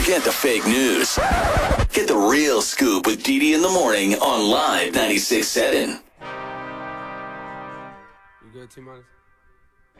Forget the fake news. Get the real scoop with Dee Dee in the morning on Live 96.7. You good, T-Minus?